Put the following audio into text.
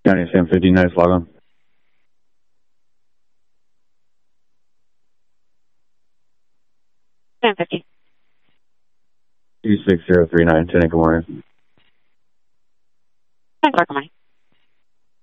County Sam 15, nice log on. 1050. 26039, 10 good morning. 10 o'clock, good morning.